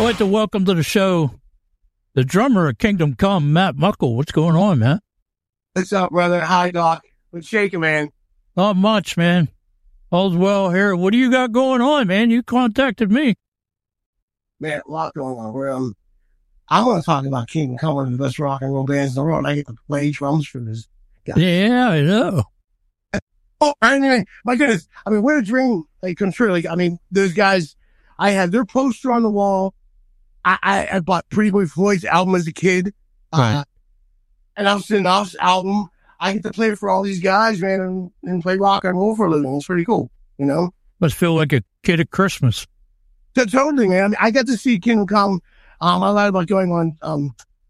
like to welcome to the show the drummer of Kingdom Come, Matt Muckle. What's going on, Matt? What's up, brother? Hi, Doc. What's shaking, man? Not much, man. All's well here. What do you got going on, man? You contacted me. Man, a lot going on. I want to talk about Kingdom Come, one of the best rock and roll bands in the world. I get to play drums for this guy. Yeah, I know. Oh, anyway, my goodness. I mean, what a dream come true. Like, I mean, those guys, I had their poster on the wall. I bought Pretty Boy Floyd's album as a kid. Right. And I'm sitting off this album. I get to play for all these guys, man, and play rock and roll for a living. It's pretty cool, you know? Must feel like a kid at Christmas. Totally, man. I got to see Kingdom Come. I lied about going on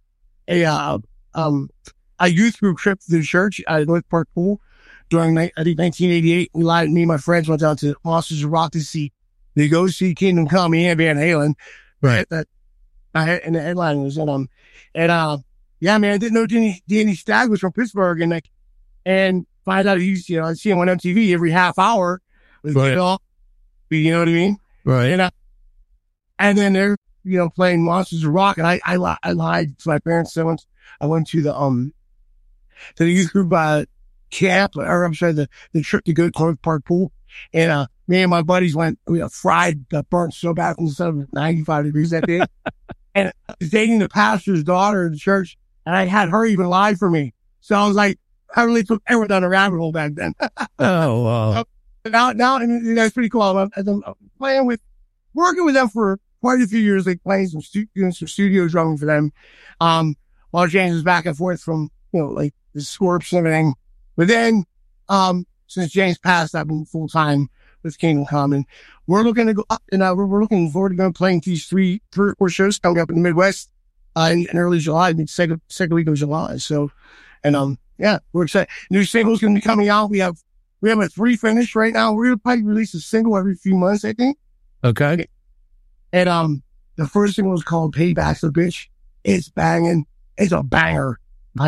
a youth group trip to the church at North Park Pool during, I think, 1988. Me and my friends went down to Monsters of Rock to go see Kingdom Come and Van Halen. Right. And the headline was yeah, man, I didn't know Danny Stagg was from Pittsburgh, and find out he's, I see him on MTV every half hour. Right. You know what I mean? Right. And then they're, playing Monsters of Rock, and I lied to my parents. So I went to the youth group camp, or I'm sorry, the trip to go to North Park Pool, and me and my buddies went. We got burnt so bad from the sun. It was 95 degrees that day, and I was dating the pastor's daughter in the church, and I had her even lie for me. So I was like, I really took everyone down a rabbit hole back then. Oh wow! Now, and that's pretty cool. I'm working with them for quite a few years, like playing doing some studio drumming for them. While James was back and forth from, like the Scorps and everything. But then, since James passed, I've been full time with Kingdom Come, and we're looking to go up, and we're looking forward to going playing these three or four shows coming up in the Midwest, in early July, second week of July. So, and, yeah, we're excited. New singles going to be coming out. We have a 3 finished right now. We're going to probably release a single every few months, I think. Okay. And, the first single is called Payback's a Bitch. It's banging. It's a banger.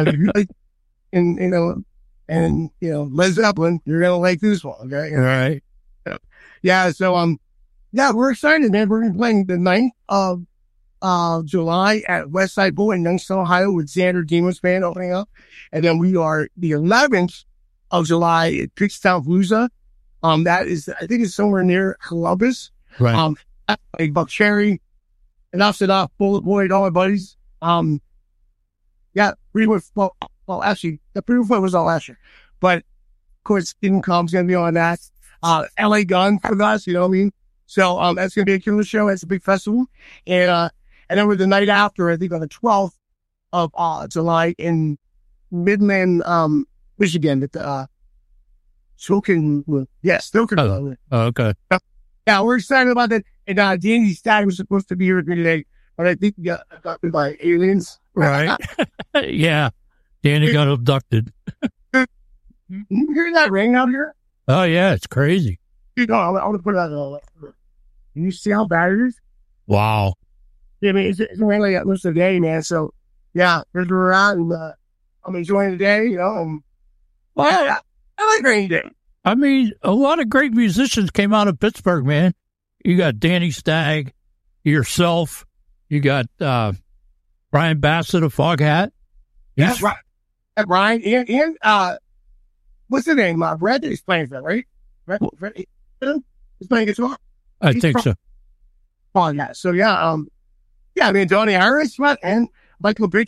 And Led Zeppelin, you're going to like this one. Okay. All right. Yeah. So, yeah, we're excited, man. We're going to be playing the 9th of July at West Side Bowl in Youngstown, Ohio, with Xander Demons Band opening up. And then we are the 11th of July at Pixtown Palooza. That is, I think it's somewhere near Columbus. Right. Like Buck Cherry, Enough Said Off, Bullet Boyd, all my buddies. Yeah, actually, the Pretty Boy was all last year. But, of course, Kingdom Come's going to be on that. LA Gun for us, you know what I mean? So, that's going to be a killer show. It's a big festival. And then with the night after, I think on the 12th of July in Midland, Michigan, at the Silken. Oh, okay. Yeah, we're excited about that. And Danny Stagg was supposed to be here with me today, but I think he got abducted by aliens. Right. Yeah. Danny got abducted. You hear that rain out here? Oh, yeah. It's crazy. I want to put it out. Can you see how bad it is? Wow. Yeah, I mean, it's raining like most of the day, man. So, yeah, here's where we're at, and I'm enjoying the day, and well, I like rainy day. I mean, a lot of great musicians came out of Pittsburgh, man. You got Danny Stagg, yourself. You got Brian Bassett of Foghat. That's right. Brian and what's the name? Brad is playing for that, right? Brad is playing guitar. I think so. Foghat. So yeah, I mean, Donnie Harris, and Michael Bridge.